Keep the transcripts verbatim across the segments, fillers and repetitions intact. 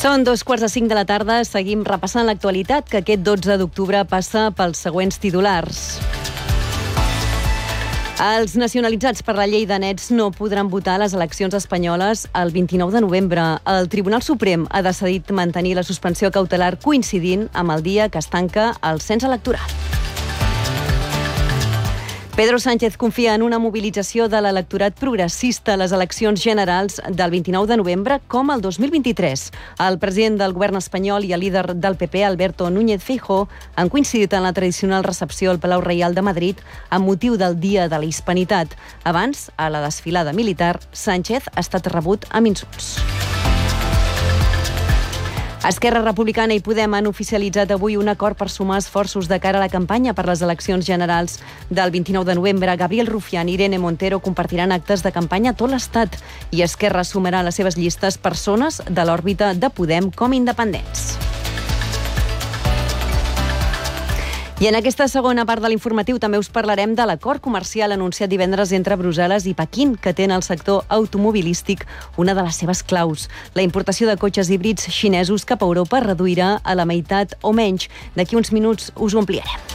Són dos quarts de cinc de la tarda, seguim repassant l'actualitat, que aquest dotze d'octubre passa pels següents titulars. Els nacionalitzats per la llei de nets no podran votar a les eleccions espanyoles el vint-i-nou de novembre. El Tribunal Suprem ha decidit mantenir la suspensió cautelar coincidint amb el dia que es tanca el cens electoral. Pedro Sánchez confia en una mobilització de l'electorat progressista a les eleccions generals del vint-i-nou de novembre com el dos mil vint-i-tres. El president del govern espanyol i el líder del P P, Alberto Núñez Feijóo, han coincidit en la tradicional recepció al Palau Reial de Madrid amb motiu del Dia de la Hispanitat. Abans, a la desfilada militar, Sánchez ha estat rebut amb insults. Esquerra Republicana i Podem han oficialitzat avui un acord per sumar esforços de cara a la campanya per les eleccions generals del vint-i-nou de novembre. Gabriel Rufián i Irene Montero compartiran actes de campanya a tot l'Estat i Esquerra sumarà a les seves llistes persones de l'òrbita de Podem com independents. I en aquesta segona part de l'informatiu també us parlarem de l'acord comercial anunciat divendres entre Brussel·les i Pequín, que té en el sector automobilístic una de les seves claus. La importació de cotxes híbrids xinesos cap a Europa reduirà a la meitat o menys. D'aquí uns minuts us ho ampliarem.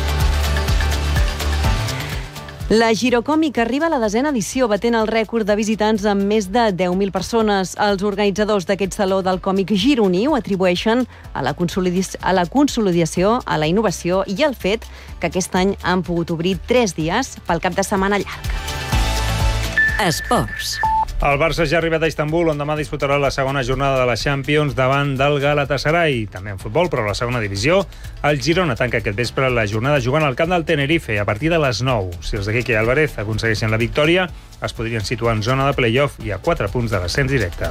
La Girocòmic arriba a la desena edició, batent el rècord de visitants amb més de deu mil persones. Els organitzadors d'aquest saló del còmic gironí ho atribueixen a la consolidació, a la consolidació, a la innovació i al fet que aquest any han pogut obrir tres dies pel cap de setmana llarg. Esports. El Barça ja ha arribat a Istanbul, on demà disputarà la segona jornada de la Champions davant del Galatasaray. També en futbol, però a la segona divisió, el Girona tanca aquest vespre la jornada jugant al camp del Tenerife a partir de les nou. Si els de Quique Álvarez aconsegueixen la victòria, es podrien situar en zona de play-off i a quatre punts de l'ascens directe.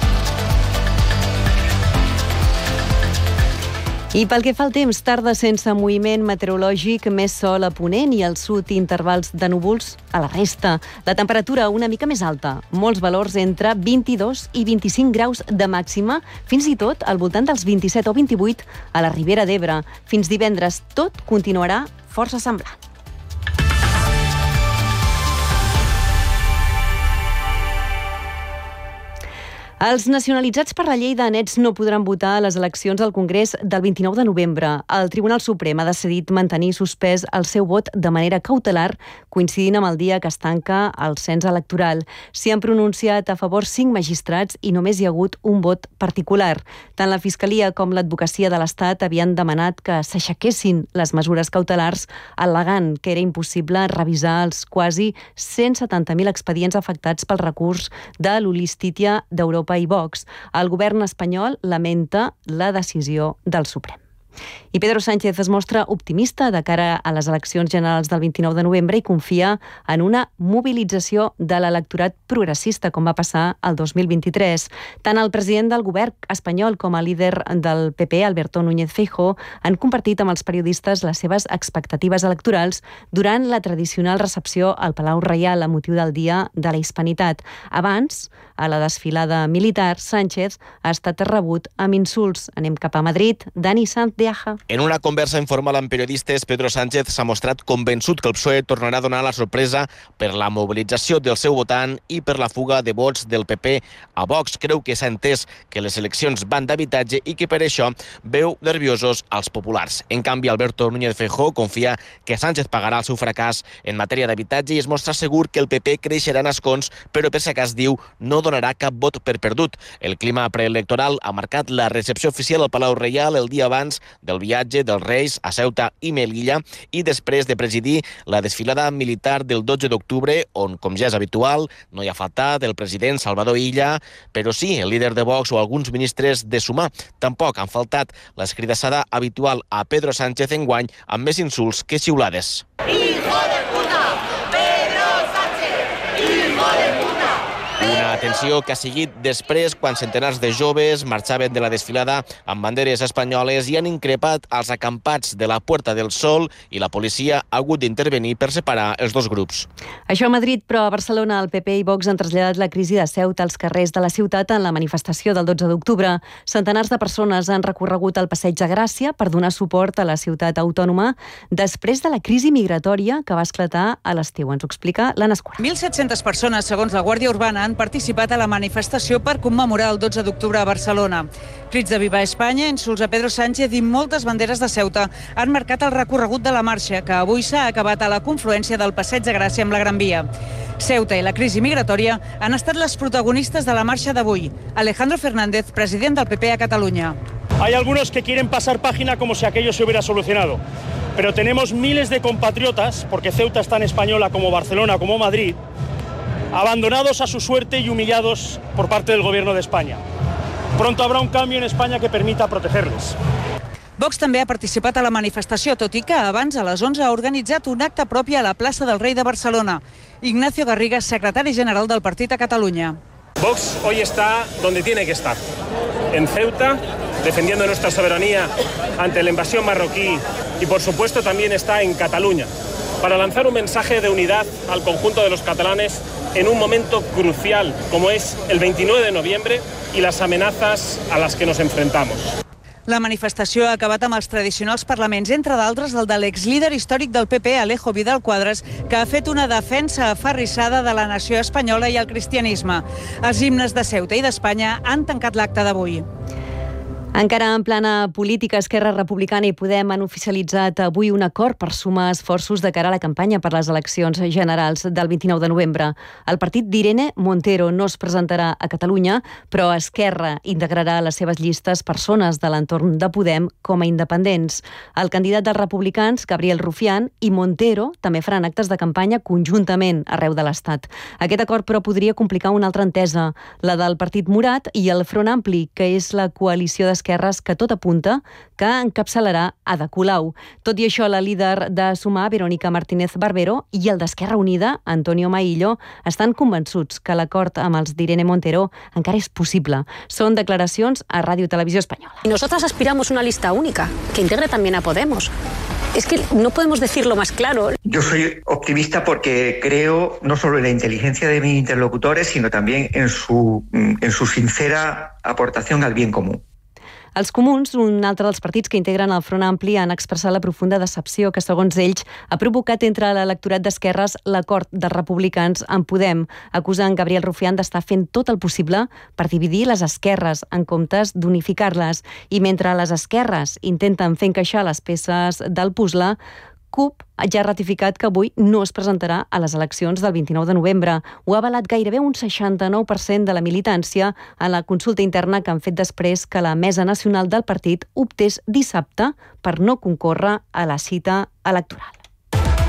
I pel que fa al temps, tarda sense moviment meteorològic, més sol a ponent i al sud i intervals de núvols a la resta. La temperatura una mica més alta, molts valors entre vint-i-dos i vint-i-cinc graus de màxima, fins i tot al voltant dels vint-i-set o vint-i-vuit a la Ribera d'Ebre. Fins divendres tot continuarà força semblant. Els nacionalitzats per la llei de nets no podran votar a les eleccions al Congrés del vint-i-nou de novembre. El Tribunal Suprem ha decidit mantenir suspès el seu vot de manera cautelar, coincidint amb el dia que es tanca el cens electoral. S'hi han pronunciat a favor cinc magistrats i només hi ha hagut un vot particular. Tant la Fiscalia com l'Advocacia de l'Estat havien demanat que s'aixequessin les mesures cautelars, al·legant que era impossible revisar els quasi cent setanta mil expedients afectats pel recurs de l'Ulistítia d'Europa i Vox. El govern espanyol lamenta la decisió del Suprem. I Pedro Sánchez es mostra optimista de cara a les eleccions generals del vint-i-nou de novembre i confia en una mobilització de l'electorat progressista, com va passar el dos mil vint-i-tres. Tant el president del govern espanyol com el líder del P P, Alberto Núñez Feijóo, han compartit amb els periodistes les seves expectatives electorals durant la tradicional recepció al Palau Reial a motiu del Dia de la Hispanitat. Abans, a la desfilada militar, Sánchez ha estat rebut amb insults. Anem cap a Madrid. Dani Sanz de Aja. En una conversa informal amb periodistes, Pedro Sánchez s'ha mostrat convençut que el P S O E tornarà a donar la sorpresa per la mobilització del seu votant i per la fuga de vots del P P a Vox. Creu que s'ha entès que les eleccions van d'habitatge i que per això veu nerviosos als populars. En canvi, Alberto Núñez Feijóo confia que Sánchez pagarà el seu fracàs en matèria d'habitatge i es mostra segur que el P P creixerà en escons, però per si acas diu no donarà cap vot per perdut. El clima preelectoral ha marcat la recepció oficial al Palau Reial el dia abans del viatge dels Reis a Ceuta i Melilla i després de presidir la desfilada militar del dotze d'octubre, on, com ja és habitual, no hi ha faltat el president Salvador Illa, però sí el líder de Vox o alguns ministres de Sumar. Tampoc han faltat l'escridassada habitual a Pedro Sánchez enguany amb més insults que xiulades. Hijo de puta! Pedro Sánchez! Hijo de puta! Una atenció que ha seguit després quan centenars de joves marxaven de la desfilada amb banderes espanyoles i han increpat els acampats de la Puerta del Sol i la policia ha hagut d'intervenir per separar els dos grups. Això a Madrid, però a Barcelona el P P i Vox han traslladat la crisi de Ceuta als carrers de la ciutat en la manifestació del dotze d'octubre. Centenars de persones han recorregut el Passeig de Gràcia per donar suport a la ciutat autònoma després de la crisi migratòria que va esclatar a l'estiu. Ens ho explica l'Anna Escura. mil set-centes persones, segons la Guàrdia Urbana, han participat participat a la manifestació per commemorar el dotze d'octubre a Barcelona. Crits de Viva Espanya, insults a Pedro Sánchez i moltes banderes de Ceuta han marcat el recorregut de la marxa, que avui s'ha acabat a la confluència del Passeig de Gràcia amb la Gran Via. Ceuta i la crisi migratòria han estat les protagonistes de la marxa d'avui. Alejandro Fernández, president del P P a Catalunya. Hay algunos que quieren pasar página como si aquello se hubiera solucionado. Pero tenemos miles de compatriotas, porque Ceuta es tan española como Barcelona, como Madrid, abandonados a su suerte y humillados por parte del Gobierno de España. Pronto habrá un cambio en España que permita protegerles. Vox també ha participat a la manifestació, tot i que abans, a les onze, ha organitzat un acte propi a la plaça del Rei de Barcelona. Ignacio Garriga, secretari general del partit a Catalunya. Vox hoy está donde tiene que estar, en Ceuta, defendiendo nuestra soberanía ante la invasión marroquí y, por supuesto, también está en Cataluña, para lanzar un mensaje de unidad al conjunto de los catalanes en un momento crucial, como es el veintinueve de noviembre y las amenazas a las que nos enfrentamos. La manifestació ha acabat amb els tradicionals parlaments, entre d'altres el de l'exlíder històric del P P, Alejo Vidal Quadras, que ha fet una defensa aferrissada de la nació espanyola i el cristianisme. Els himnes de Ceuta i d'Espanya han tancat l'acte d'avui. Encara en plana política, Esquerra Republicana i Podem han oficialitzat avui un acord per sumar esforços de cara a la campanya per les eleccions generals del vint-i-nou de novembre. El partit d'Irene Montero no es presentarà a Catalunya, però Esquerra integrarà a les seves llistes persones de l'entorn de Podem com a independents. El candidat dels republicans, Gabriel Rufián, i Montero també faran actes de campanya conjuntament arreu de l'Estat. Aquest acord, però, podria complicar una altra entesa, la del Partit Morat i el Front Ampli, que és la coalició de esquerres que tot apunta que encapçalarà Ada Colau. Tot i això, la líder de Sumar, Verónica Martínez Barbero, i el d'Esquerra Unida, Antonio Maillo, estan convençuts que l'acord amb els d'Irene Montero encara és possible. Són declaracions a Ràdio Televisió Espanyola. Y nosotras aspiramos una lista única, que integre también a Podemos. Es que no podemos decirlo más claro. Yo soy optimista porque creo no solo en la inteligencia de mis interlocutores, sino también en su, en su sincera aportación al bien común. Els comuns, un altre dels partits que integren el Front Ampli, han expressat la profunda decepció que, segons ells, ha provocat entre l'electorat d'esquerres l'acord dels republicans amb Podem, acusant Gabriel Rufián d'estar fent tot el possible per dividir les esquerres en comptes d'unificar-les. I mentre les esquerres intenten fer encaixar les peces del puzzle, CUP ja ha ratificat que avui no es presentarà a les eleccions del vint-i-nou de novembre. Ho ha avalat gairebé un seixanta-nou per cent de la militància en la consulta interna que han fet després que la Mesa Nacional del partit optés dissabte per no concórrer a la cita electoral.